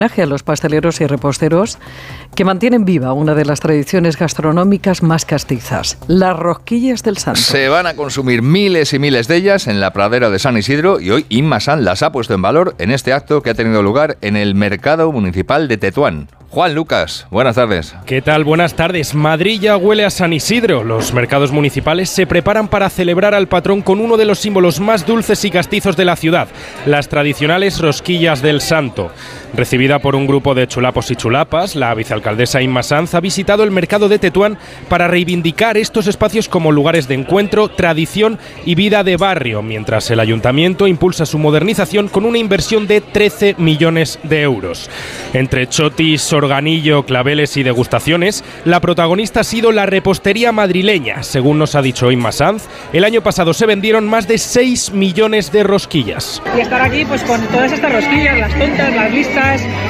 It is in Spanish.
A los pasteleros y reposteros que mantienen viva una de las tradiciones gastronómicas más castizas, las rosquillas del Santo. Se van a consumir miles y miles de ellas en la pradera de San Isidro y hoy Inma Sanz las ha puesto en valor en este acto que ha tenido lugar en el Mercado Municipal de Tetuán. Juan Lucas, buenas tardes. ¿Qué tal? Buenas tardes. Madrid ya huele a San Isidro. Los mercados municipales se preparan para celebrar al patrón con uno de los símbolos más dulces y castizos de la ciudad, las tradicionales rosquillas del Santo. Recibida por un grupo de chulapos y chulapas, la vicealcaldesa Inma Sanz ha visitado el mercado de Tetuán para reivindicar estos espacios como lugares de encuentro, tradición y vida de barrio, mientras el ayuntamiento impulsa su modernización con una inversión de 13 millones de euros. Entre chotis, organillo, claveles y degustaciones, la protagonista ha sido la repostería madrileña. Según nos ha dicho Inma Sanz, el año pasado se vendieron más de 6 millones de rosquillas. Y estar aquí pues con todas estas rosquillas, las tontas, las listas,